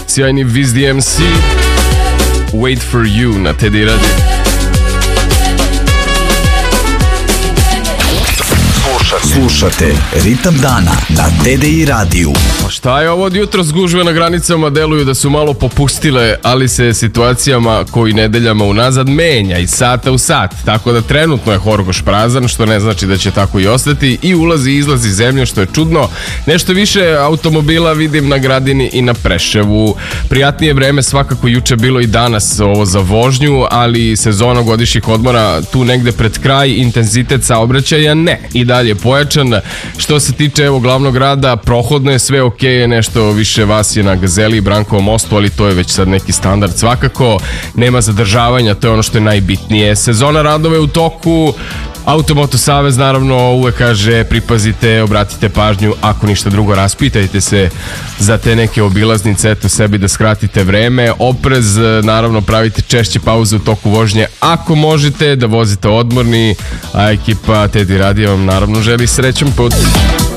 sjajni Viz DMC, Wait for You na Teddy Radio. Slušate Ritam dana na TDI radiju. Šta je ovo od jutro? Gužve na granicama deluju da su malo popustile, ali se situacijama koji nedeljama unazad menja iz sata u sat, tako da trenutno je Horgoš prazan, što ne znači da će tako i ostati, i ulazi i izlazi zemlje, što je čudno. Nešto više automobila vidim na Gradini i na Preševu. Prijatnije vreme svakako juče bilo i danas ovo za vožnju, ali sezona godišnjih odmora tu negde pred kraj, intenzitet saobraćaja ne, i dalje pojačan. Što se tiče evo glavnog grada, prohodno je sve ok, nešto više vas je na Gazeli i Brankovom mostu, ali to je već sad neki standard svakako. Nema zadržavanja, to je ono što je najbitnije. Sezona radove u toku, Automoto Savez naravno uvek kaže pripazite, obratite pažnju, ako ništa drugo raspitajte se za te neke obilaznice, eto sebi da skratite vreme. Oprez, naravno pravite češće pauze u toku vožnje ako možete, da vozite odmorni, a ekipa Teddy Radija vam naravno želi srećan put.